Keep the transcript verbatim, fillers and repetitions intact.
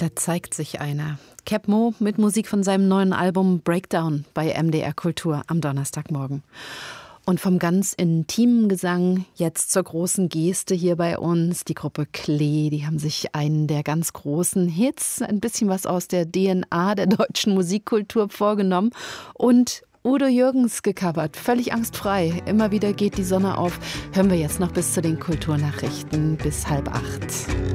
Da zeigt sich einer. Keb Mo mit Musik von seinem neuen Album Breakdown bei M D R Kultur am Donnerstagmorgen. Und vom ganz intimen Gesang jetzt zur großen Geste hier bei uns. Die Gruppe Klee, die haben sich einen der ganz großen Hits, ein bisschen was aus der D N A der deutschen Musikkultur vorgenommen und Udo Jürgens gecovert, völlig angstfrei. Immer wieder geht die Sonne auf. Hören wir jetzt noch bis zu den Kulturnachrichten bis halb acht.